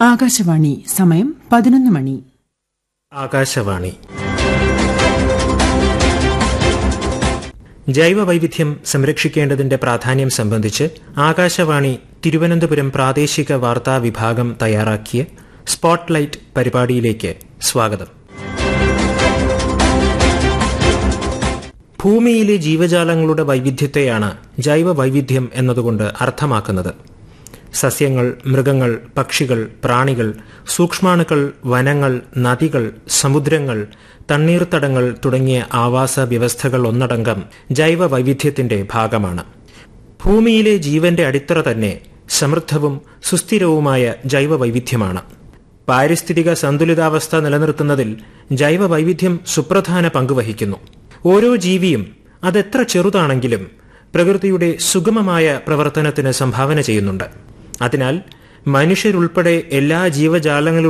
ആകാശവാണി സമയം 11 മണി. ആകാശവാണി. ജൈവവൈവിധ്യം സംരക്ഷിക്കേണ്ടതിന്റെ പ്രാധാന്യം സംബന്ധിച്ച് ആകാശവാണി തിരുവനന്തപുരം പ്രാദേശിക വാർത്താ വിഭാഗം തയ്യാറാക്കിയ സ്പോട്ട്ലൈറ്റ് പരിപാടിയിലേക്ക് സ്വാഗതം. ഭൂമിയിലെ ജീവജാലങ്ങളുടെ വൈവിധ്യത്തെയാണ് ജൈവവൈവിധ്യം എന്നതുകൊണ്ട് അർത്ഥമാക്കുന്നത്. സസ്യങ്ങൾ, മൃഗങ്ങൾ, പക്ഷികൾ, പ്രാണികൾ, സൂക്ഷ്മാണുക്കൾ, വനങ്ങൾ, നദികൾ, സമുദ്രങ്ങൾ, തണ്ണീർത്തടങ്ങൾ തുടങ്ങിയ ആവാസ വ്യവസ്ഥകൾ ഒന്നടങ്കം ജൈവവൈവിധ്യത്തിന്റെ ഭാഗമാണ്. ഭൂമിയിലെ ജീവന്റെ അടിത്തറ തന്നെ സമൃദ്ധവും സുസ്ഥിരവുമായ ജൈവവൈവിധ്യമാണ്. പാരിസ്ഥിതിക സന്തുലിതാവസ്ഥ നിലനിർത്തുന്നതിൽ ജൈവവൈവിധ്യം സുപ്രധാന പങ്കുവഹിക്കുന്നു. ഓരോ ജീവിയും അതെത്ര ചെറുതാണെങ്കിലും പ്രകൃതിയുടെ സുഗമമായ പ്രവർത്തനത്തിന് സംഭാവന ചെയ്യുന്നുണ്ട്. അതിനാൽ മനുഷ്യരുൾപ്പെടെ എല്ലാ ജീവജാലങ്ങളുടെ